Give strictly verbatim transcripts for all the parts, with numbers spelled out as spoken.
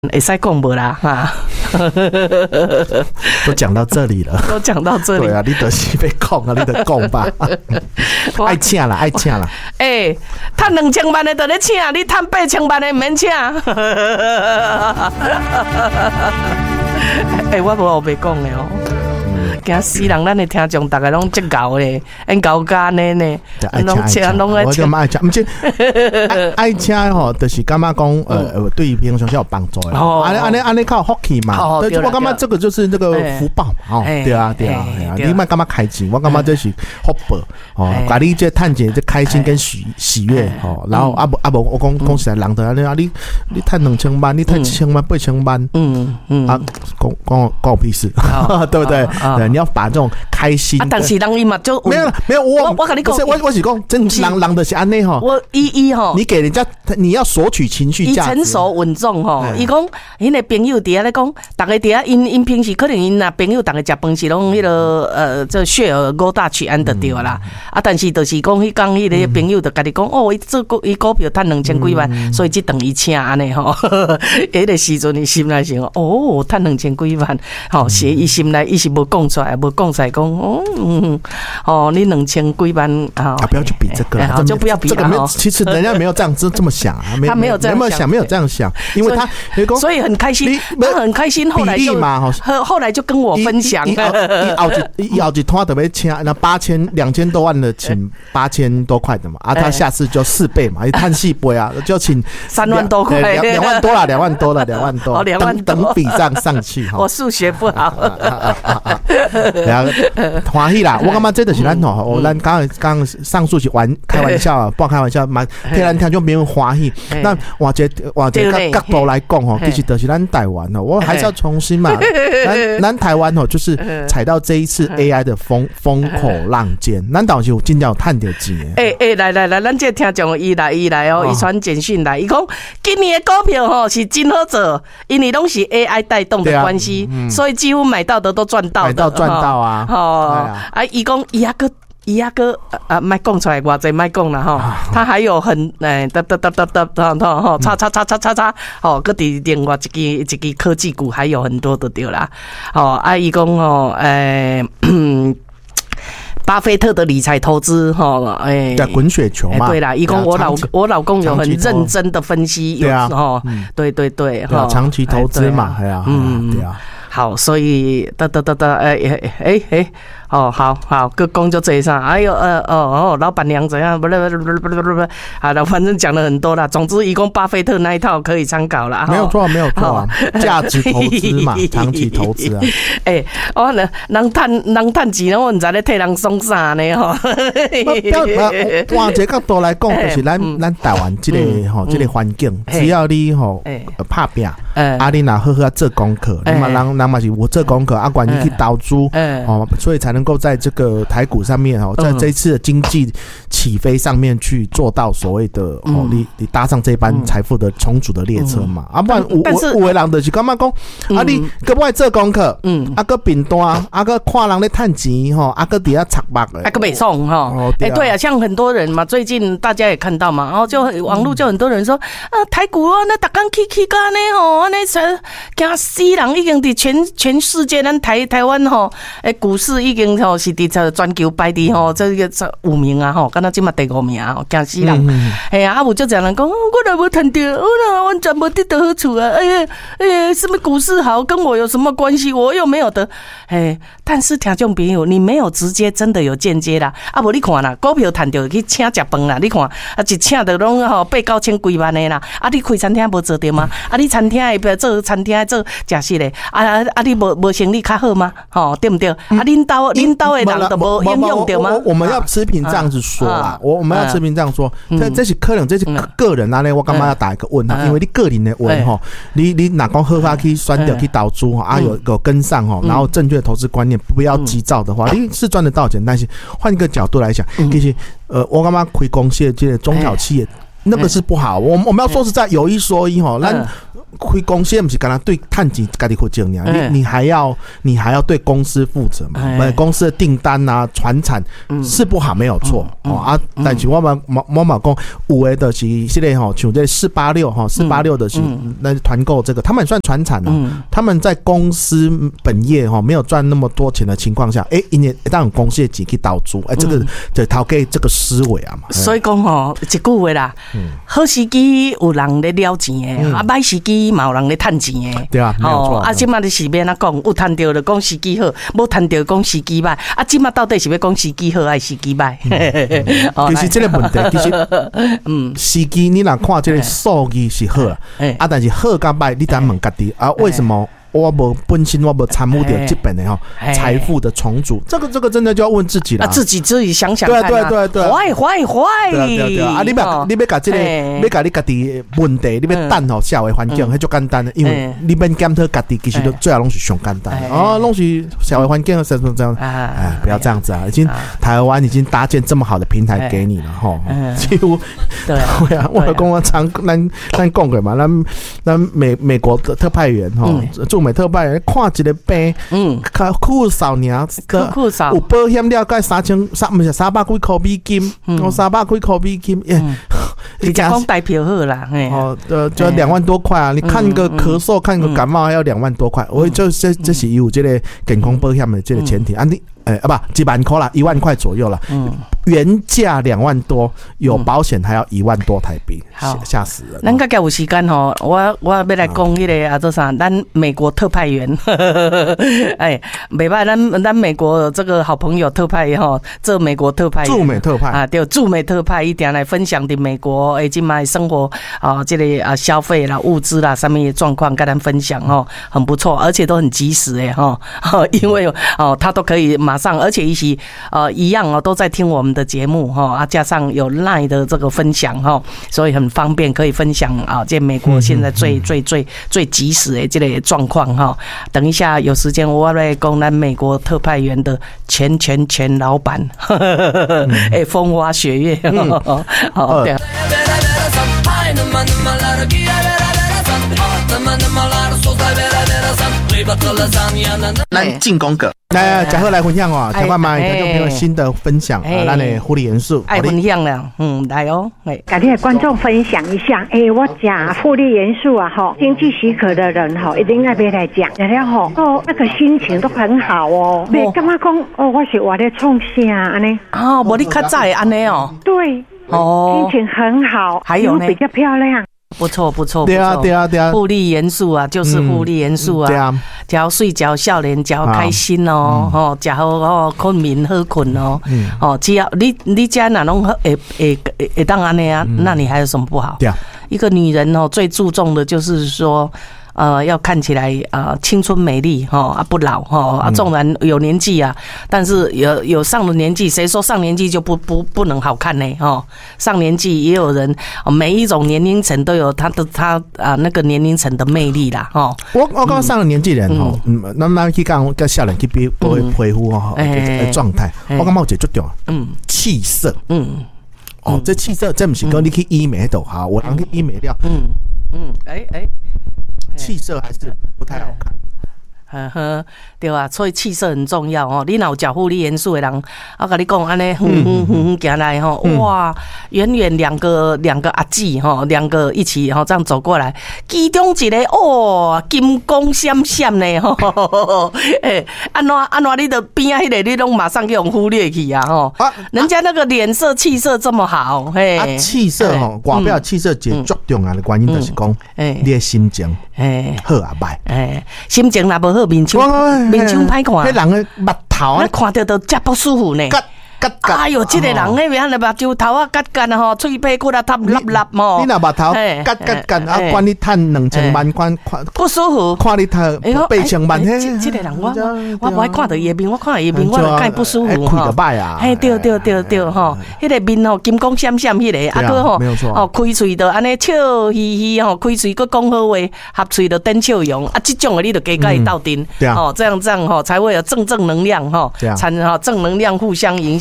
会使讲无啦哈， 都讲到这里了， 都讲到这里。 对啊，你就是要讲啊，你就讲吧。爱请啦，爱请啦。 哎、欸，赚两千万的就咧请，你赚八千万的唔免请。哎、欸，我无后袂讲的哦。惊死人！咱的听众大概拢足够咧，因高家呢呢，拢请拢爱请， 我爱请，唔是爱请吼，就是感觉讲呃，对于平常是有帮助的。哦，安尼安尼安尼靠福气嘛。哦，对，我感觉这个就是那个福报嘛。哦，对啊，对啊，对啊，你莫感觉开心，我感觉这是福报。哦，把你这探钱这开心跟喜喜悦哦，然后啊不啊不，我讲讲实在，人的啊，你你赚两千万，你赚七千万、八千万，嗯嗯，啊，讲讲关我屁事，对不对？对。你要把这种开心， 啊，但是人伊嘛就没有了，没有我我我跟你讲， 我我是讲真人人的是安内哈， 我一一哈， 你给人家你要索取情绪价值， 成熟稳重哈。伊讲，因个朋友底下咧讲，大家底下因因平时可能因那朋友大家食饭是拢迄个呃，这血儿五大取安得对啦。啊，但是就是讲迄讲迄个朋友就甲你讲，哦，伊做股伊股票赚两千几万，所以即等于请安尼吼。迄个时阵伊心内想，哦，赚两千几万，吼，是伊心内伊是无讲出。无讲出来讲，哦，嗯，哦，你两千几万啊， 不要去比这个了， 就不要比了。 这个没有，其实人家没有这样子这么想啊， 他没有这样想，没有这样想，因为他所以很开心，他很开心。后来就后后来就跟我分享， 一熬一一熬一拖特别请那八千两千多万的，请八千多块的嘛，啊，他下次就四倍嘛，一叹气杯啊，就请三万多块， 两两万多了，两万多了，两万多， 两万等比上上去哈。 我数学不好。 然后欢喜啦，我感觉这就是咱吼，我咱刚刚上述是玩开玩笑啊，不开玩笑，嘛，替咱听众朋友欢喜。那换一换一个角度来讲吼，其实就是咱台湾哦，我还是要重新嘛，咱咱台湾吼，就是踩到这一次 A I 的风风口浪尖，咱倒是有真正有赚到钱的。 哎哎，来来来，咱这听众伊来伊来哦，伊传简讯来，伊讲今年的股票吼是真好做，因为拢是 A I 带动的关系，所以几乎买到的都赚到的， 买到赚到啊。 哦，啊，伊讲伊还个伊还个啊，卖讲出来，偌济卖讲啦吼，他还有很诶，哒哒哒哒哒哒哒吼，叉叉叉叉叉叉，哦，个伫另外一支一支科技股还有很多的对啦，哦，啊，伊讲哦，诶。巴菲特的理财投资，哈，哎， 叫滚雪球嘛。 对啦，一共我老我老公有很认真的分析， 对啊， 哈，对对对， 哈，长期投资嘛，哎呀，嗯，对啊。 好，所以哒哒哒哒，哎哎哎哎，哦，好好，个工就这一上，哎呦，呃，哦哦，老板娘怎样？不不不不不不不，好了，反正讲了很多啦。总之，一共巴菲特那一套可以参考啦。 没有错，没有错啊，价值投资嘛，长期投资啊。 哎，我人人赚人赚钱，我唔知咧替人送啥呢吼。 换一个角度来讲，就是咱咱台湾这个吼，这个环境，只要你吼拍拼，啊，你若好好做功课，那么人。那么是我做功课，啊，管你去投资，哦，所以才能够在这个台股上面哦，在这一次的经济起飞上面去做到所谓的哦，你你搭上这班财富的重组的列车嘛，啊，不然有有的人就是干嘛讲，啊，你搁不爱做功课，嗯，啊，搁订单，啊，搁看人咧赚钱吼，啊，搁底下插目的， 啊，搁袂爽哈，哎，对啊，像很多人嘛，最近大家也看到嘛，然后就网络就很多人说，啊，台股啊，那逐工起起个呢吼，安尼是惊死人，已经伫全。全全世界，咱台台湾吼，诶，股市已经吼是伫全球排伫吼这个五名啊吼，敢若即嘛第五名啊，惊死人！哎呀，啊有足侪人讲，我若无赚到，我若完全无得到好处啊！哎呀，哎呀，什么股市好，跟我有什么关系？我又没有得，哎，但是听众朋友，你没有直接，真的有间接啦。啊，无你看啦，股票赚到去请食饭啦，你看啊，一请到拢吼八九千几万的啦。啊，你开餐厅无做到吗？啊，你餐厅会做餐厅做食食咧啊？啊，你无无生理较好吗？吼，对不对？啊，恁兜恁兜的人都无应用对吗？ 我们要持平这样子说啦，我我们要持平这样说，这这是可能这是个人啊，我干嘛要打一个问号？因为你个人的问吼，你你哪讲好法去选掉去投资吼啊，有有跟上吼，然后正确的投资观念，不要急躁的话，你是赚得到钱，但是换一个角度来讲，其实呃，我干嘛开公司的这个中小企业。 那个是不好。我我们要说实在，有一说一哈，那。开公司不是干那对探钱家己负责呀，你你还要你还要对公司负责嘛？哎，公司的订单啊、传产是不好没有错哦啊，但是我们我嘛讲有的就是现在哈，像这四八六哈，四八六的是那团购这个，他们也算传产啊。他们在公司本业哈没有赚那么多钱的情况下，哎，一年当公司的钱去投资，哎，这个就投给这个思维啊嘛。 所以讲吼，一句话啦，好时机有人咧了钱的，啊，歹时机。嘛有人咧趁钱诶， 对啊，没有错。 啊，即马就是要哪讲，有趁着就讲时机好，无趁着讲时机歹。啊，即马到底是要讲时机好还是时机歹？ 其实这个问题，其实嗯，时机你若看这个数据是好啊，啊，但是好甲歹，你得问家己啊，为什么？我无本身我无参与到这边的哈财富的重组，这个这个真的就要问自己了。 啊，自己自己想想看。 对对对对。 坏坏坏。 对对对啊！你要你要甲这个，要甲你家己问题，你要等候社会环境，迄就简单的，因为你免检讨家己，其实最后拢是上简单。哦，拢是社会环境，什么这样？哎，不要这样子啊！已经台湾已经搭建这么好的平台给你了哈，几乎对啊，我跟我常咱咱讲过嘛，咱咱美美国的特派员哈，驻美特派员看一个病，嗯，酷少年， 酷少有保险了，该三千三不是三百几块美金，哦，三百几块美金，耶， 你讲代票好啦， 哦，呃，就两万多块啊！你看个咳嗽，看个感冒还要两万多块，我就这这是有这个健康保险的这个前提啊，你。呃、欸、啊不，几万块啦，一万块左右啦。嗯，原价两万多，有保险还要一万多台币，吓死人。 咱个有时间吼，我我要来讲迄个啊，做啥？咱美国特派员，哎，袂歹，咱咱美国这个好朋友特派吼，这美国特派， 驻美特派啊，对，驻美特派一定来分享的美国诶，今卖生活啊，这个啊消费啦、物资啦上面的状况跟咱分享哦，很不错，而且都很及时诶哈，因为哦他都可以马上，而且一起呃一样哦，都在听我们的节目哈啊，加上有 LINE 的这个分享哈，所以很方便可以分享啊，这美国现在最最最最及时的这个状况哈。等一下有时间我来讲咱美国特派员的前前前老板，哎，风花雪月，好对。 咱进攻个，来嘉禾来分享哦，台湾嘛，听众朋友新的分享啊，咱的护理元素， 爱分享了，嗯，来哦，哎， 跟你的观众分享一下，哎，我讲护理元素啊，哈，经济许可的人哈，一定要别来讲，然后哦，那个心情都很好哦，别干嘛讲哦，我是我的创啥安尼， 哦，无你较早安尼哦， 对，哦，心情很好， 还有呢， 比较漂亮。 不错不错， 对啊对啊对啊， 护理元素啊，就是护理元素啊，对啊，只要睡觉笑脸，只要开心哦，哦，只好哦困眠好困哦，哦，只要你你家哪拢会会会当安尼啊，那你还有什么不好？对啊，一个女人哦，最注重的就是说。呃，要看起来啊、呃、青春美丽哈啊不老哈啊，纵然有年纪啊，但是有有上了年纪，谁说上年纪就不不不能好看呢？哈，上年纪也有人，每一种年龄层都有他的他啊、呃、那个年龄层的魅力啦哈。 我我刚上了年纪人哈，嗯，那那去讲跟少年去比不会恢复哈状态，我感觉有一个最重要，嗯，气色，嗯，哦，这气色这不是讲你去医美都好，我人去医美了，嗯嗯，哎哎。气色还是不太好看， 呵呵，对啊，所以气色很重要哦。你若有食护理元素的人，我跟你讲，安尼哼哼哼行来吼，哇，远远两个两个阿姊吼，两个一起吼这样走过来，其中一个哦，金光闪闪的吼，哎，安怎安怎你的边啊，迄个你拢马上给我忽略去啊吼，人家那个脸色气色这么好，嘿， 啊，气色吼，外表气色最最重要的原因就是讲，你的心情，哎，好啊歹，哎， 心情若无好。面相面相歹看， 迄人的目头啊， 看到都真不舒服呢。哎呦，这个人那边的目睭头啊，干干吼，嘴皮骨啊，塌粒粒吼。 你那目头干干干啊，管你赚两千万，管不舒服。 看你赚八千万， 这这个人我我我不爱看到伊面，我看伊面我就看不舒服哈。开个摆啊！ 哎，对对对对吼，迄个面吼金光闪闪，迄个啊个吼，哦开嘴就安尼笑嘻嘻吼，开嘴佫讲好话，合嘴就灯笑容啊，这种的你就加甲伊斗阵，哦这样这样吼才会有正正能量吼，产哈正能量互相影响。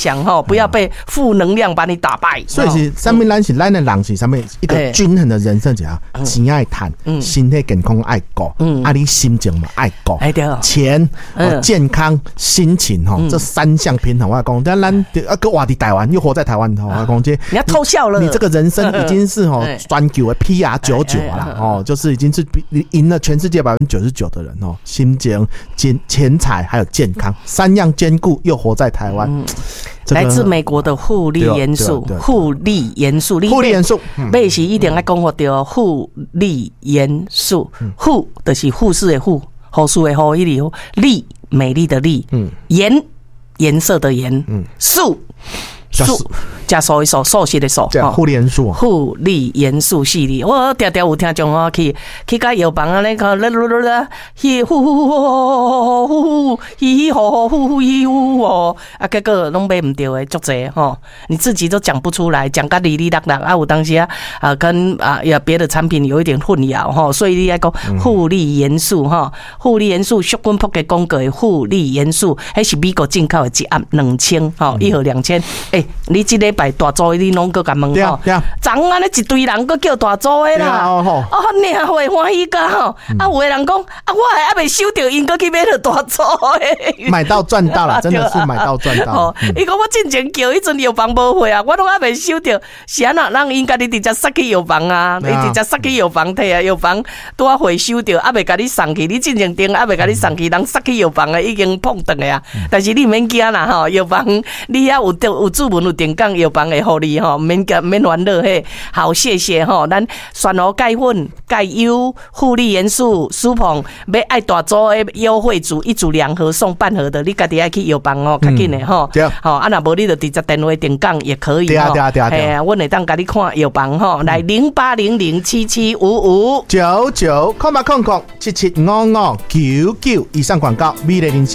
想哈，不要被负能量把你打败。 所以是上面咱是咱的人是上面一个均衡的人生，就要钱爱赚，身体健康爱顾，啊，你心情嘛爱顾，钱、健康、心情哈，这三项平衡。我讲，但咱啊个活在台湾，又活在台湾哈，我讲这你要偷笑了， 你这个人生已经是哈全球的 P R 九九啦，哦，就是已经是赢了全世界百分之九十九的人哦，心情、钱、钱财还有健康三样兼顾，又活在台湾。 来自美国的护理元素，护理元素， 护理元素， 买是一定要讲好对护理元素，护就是护士的护，护士的护，一里丽美丽的丽，颜颜色的颜，素素加素的素，素食的素， 护理元素， 护理元素系列，我常常有听众哦去去甲药房啊，那个啦啦啦，呼呼呼呼呼呼，嘻嘻吼吼呼呼嘻呼哦，啊，结果拢买唔到的，足侪吼，你自己都讲不出来，讲甲哩哩啦啦啊，有当时啊啊跟啊呀别的产品有一点混淆哈，所以你来讲护理元素哈，护理元素，旭君铺嘅广告的护理元素，迄是美国进口的一盒两千，吼，一盒两千，诶，你这礼拜大组你拢搁甲问吼，昨安尼一堆人搁叫大组的啦，哦，领会欢喜甲吼，啊，有的人讲啊，我还还未收到，因搁去买了大组的， 买到赚到了，真的是买到赚到。 哦，伊讲我之前叫迄阵药房无货啊，我拢还未收到，是安那让因家己直接塞去药房啊，伊直接塞去药房摕啊，药房拄啊回收到，还未甲你送去，你之前订还未甲你送去，人塞去药房啊，已经碰断的啊。但是你免惊啦吼，药房你遐有有注文有定岗，药房会互你吼，免免烦恼嘿。好，谢谢吼，咱选好钙粉、钙优、护理元素、舒碰，要爱大组的优惠组，一组两盒送半盒的，你家己爱去药房哦，较紧的吼。好，啊，若无你就直接电话定岗也可以。 对啊，对啊，对啊， 哎呀，阮会当甲你看药房吼，来零八零零七七五五九九，空八空空七七五五九九以上广告，美丽零。